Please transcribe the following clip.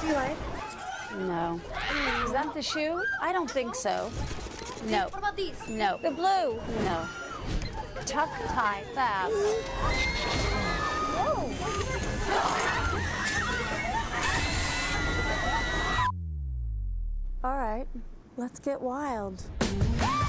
Do you like? No. Is that the shoe? I don't think so. No. What about these? No. The blue. No. Tuck, tie, fab. Whoa. All right, let's get wild.